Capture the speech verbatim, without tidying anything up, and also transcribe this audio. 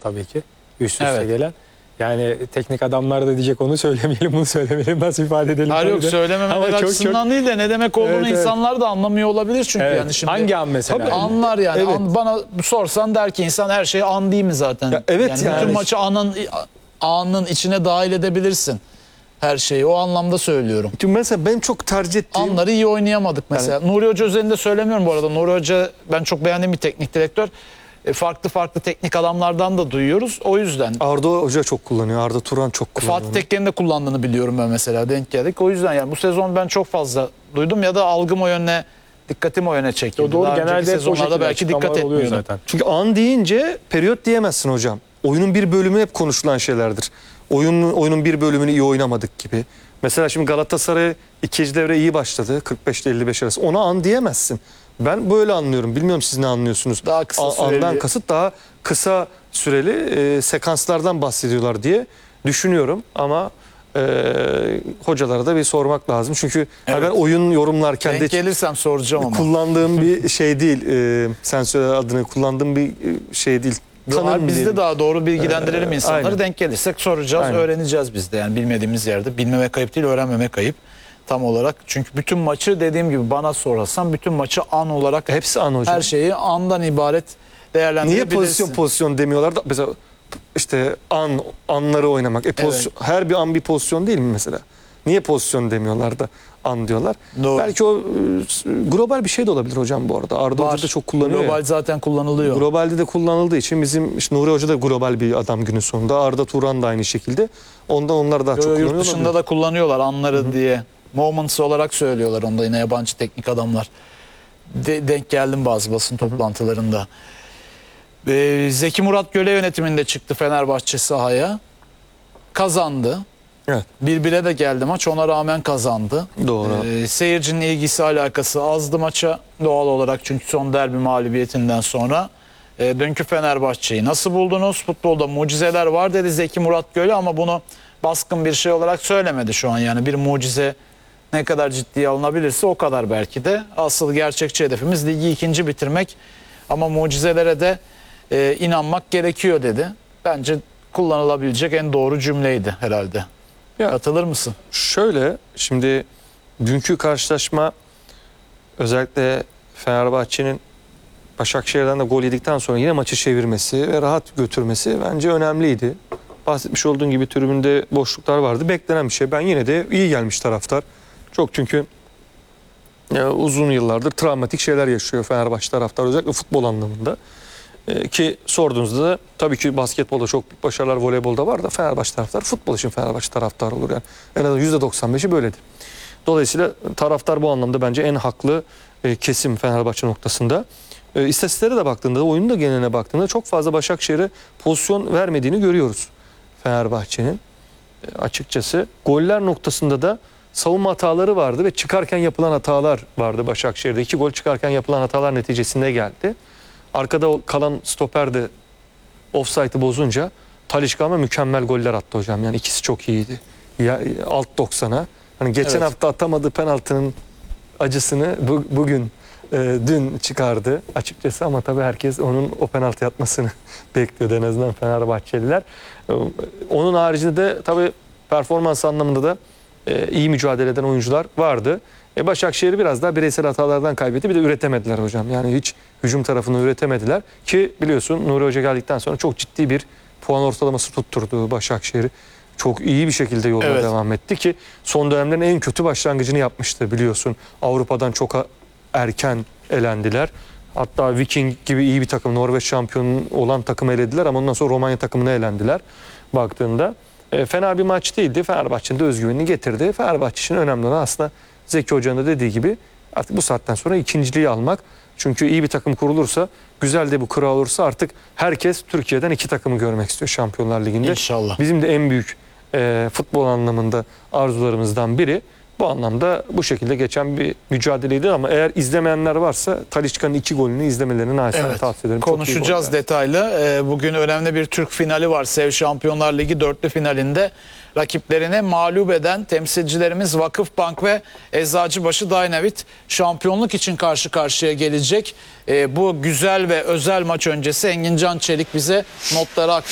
tabii ki. Üst üste Evet. gelen. Yani teknik adamlar da diyecek onu söylemeyelim, bunu söylemeyelim, nasıl ifade edelim. Hayır yok tabii de. söylememeler Ama çok, açısından çok... değil de ne demek olduğunu Evet, evet. insanlar da anlamıyor olabilir çünkü Evet. yani şimdi. Hangi an mesela? Tabii anlar yani. Evet. An, bana sorsan der ki insan her şey an değil mi zaten? Ya evet yani, yani. bütün maçı anın anın içine dahil edebilirsin. Her şeyi o anlamda söylüyorum. Çünkü mesela benim çok tercih ettiğim... Anları iyi oynayamadık mesela. Yani, Nuri Hoca özelinde söylemiyorum bu arada. Nuri Hoca ben çok beğendiğim bir teknik direktör. E, farklı farklı teknik adamlardan da duyuyoruz. O yüzden. Arda Hoca çok kullanıyor. Arda Turan çok kullanıyor. Fatih Tekke'nin de kullandığını biliyorum ben mesela. Denk geldik. O yüzden yani bu sezon ben çok fazla duydum ya da algım o yöne, dikkatim o yöne çekildi. O doğru, Daha önceki genelde hep o sezonlarda şekilde belki dikkat açıklamalar oluyor etmiyordum. zaten. Çünkü an deyince periyot diyemezsin hocam. Oyunun bir bölümü hep konuşulan şeylerdir. Oyunun, oyunun bir bölümünü iyi oynamadık gibi. Mesela şimdi Galatasaray ikinci devre iyi başladı. kırk beş ile elli beş arası. Ona an diyemezsin. Ben böyle anlıyorum. Bilmiyorum siz ne anlıyorsunuz. Daha kısa A- süreli. Andan kasıt daha kısa süreli e, sekanslardan bahsediyorlar diye düşünüyorum. Ama e, hocalara da bir sormak lazım. Çünkü Evet. ben oyun yorumlarken Denk de gelirsem soracağım ama. kullandığım bir şey değil. E, sen söyle adını, kullandığım bir e, şey değil. Tanır Var, mı biz de diyelim? daha doğru bilgilendirelim Ee, insanları. aynen. Denk gelirsek soracağız, Aynen. öğreneceğiz biz de. Yani bilmediğimiz yerde. Bilmemek ayıp değil, öğrenmemek ayıp. Tam olarak. Çünkü bütün maçı dediğim gibi bana sorarsan bütün maçı an olarak Hepsi an hocam. her şeyi andan ibaret Niye değerlendirebilirsin. pozisyon pozisyon demiyorlar da mesela işte an anları oynamak. E pozisyon, her bir an bir pozisyon değil mi mesela? Niye pozisyon demiyorlar da an diyorlar? Doğru. Belki o e, global bir şey de olabilir hocam bu arada. Arda Var. Hoca da çok kullanıyor Global ya. zaten kullanılıyor. Globalde de kullanıldığı için bizim işte Nuri Hoca da global bir adam günün sonunda. Arda Turan da aynı şekilde. Ondan onlar daha çok Yo, kullanıyor. yurt dışında olabilir. da kullanıyorlar anları Hı-hı. diye. Moments olarak söylüyorlar onda yine yabancı teknik adamlar. De, denk geldim bazı basın Hı-hı. toplantılarında. Ee, Zeki Murat Göle yönetiminde çıktı Fenerbahçe sahaya. Kazandı. Evet. bir bire de geldi maç, ona rağmen kazandı. Doğru. Ee, seyircinin ilgisi alakası azdı maça doğal olarak çünkü son derbi mağlubiyetinden sonra. Ee, dünkü Fenerbahçe'yi nasıl buldunuz? Futbolda mucizeler var dedi Zeki Murat Göle ama bunu baskın bir şey olarak söylemedi şu an. Yani bir mucize ne kadar ciddiye alınabilirse o kadar belki de. Asıl gerçekçi hedefimiz ligi ikinci bitirmek ama mucizelere de e, inanmak gerekiyor dedi. Bence kullanılabilecek en doğru cümleydi herhalde. Ya, katılır mısın? Şöyle şimdi dünkü karşılaşma özellikle Fenerbahçe'nin Başakşehir'den de gol yedikten sonra yine maçı çevirmesi ve rahat götürmesi bence önemliydi. Bahsetmiş olduğun gibi tribünde boşluklar vardı. Beklenen bir şey. Ben yine de iyi gelmiş taraftar. Çok çünkü ya, uzun yıllardır travmatik şeyler yaşıyor Fenerbahçe taraftar özellikle futbol anlamında. Ee, ki sorduğunuzda da tabii ki basketbolda çok büyük başarılar, voleybolda var da Fenerbahçe taraftar futbol için Fenerbahçe taraftar olur yani. En azından yüzde doksan beşi böyledir. Dolayısıyla taraftar bu anlamda bence en haklı e, kesim Fenerbahçe noktasında. E, istatistiklere de baktığında, oyunun da geneline baktığında çok fazla Başakşehir'e pozisyon vermediğini görüyoruz Fenerbahçe'nin. E, açıkçası goller noktasında da savunma hataları vardı ve çıkarken yapılan hatalar vardı Başakşehir'de. İki gol çıkarken yapılan hatalar neticesinde geldi. Arkada kalan stoper de offside'ı bozunca Talisca ama mükemmel goller attı hocam. Yani ikisi çok iyiydi. Ya, alt doksana. Hani geçen Evet. hafta atamadığı penaltının acısını bu, bugün e, dün çıkardı açıkçası ama tabii herkes onun o penaltı atmasını bekliyordu en azından Fenerbahçeliler. E, onun haricinde de tabii performans anlamında da e, iyi mücadele eden oyuncular vardı. E Başakşehir biraz daha bireysel hatalardan kaybetti. Bir de üretemediler hocam. Yani hiç hücum tarafını üretemediler. Ki biliyorsun Nuri Hoca geldikten sonra çok ciddi bir puan ortalaması tutturdu Başakşehir'i. Çok iyi bir şekilde yoluna Evet. devam etti ki son dönemlerin en kötü başlangıcını yapmıştı biliyorsun. Avrupa'dan çok erken elendiler. Hatta Viking gibi iyi bir takım, Norveç şampiyonu olan takımı elediler ama ondan sonra Romanya takımına elendiler baktığında. E, fena bir maç değildi. Fenerbahçe'nin de özgüvenini getirdi. Fenerbahçe için önemli olan aslında Zeki Hoca'nın da dediği gibi artık bu saatten sonra ikinciliği almak. Çünkü iyi bir takım kurulursa, güzel de bu kura olursa artık herkes Türkiye'den iki takımı görmek istiyor Şampiyonlar Ligi'nde. İnşallah. Bizim de en büyük e, futbol anlamında arzularımızdan biri bu anlamda bu şekilde geçen bir mücadeleydi ama eğer izlemeyenler varsa Talisca'nın iki golünü izlemelerini naçizane Evet. tavsiye ederim. Çok iyi Konuşacağız goller. detaylı. Ee, bugün önemli bir Türk finali var. Sev Şampiyonlar Ligi dörtlü finalinde rakiplerine mağlup eden temsilcilerimiz Vakıfbank ve Eczacıbaşı Dynavit şampiyonluk için karşı karşıya gelecek. Ee, bu güzel ve özel maç öncesi Engin Can Çelik bize notları aktardı.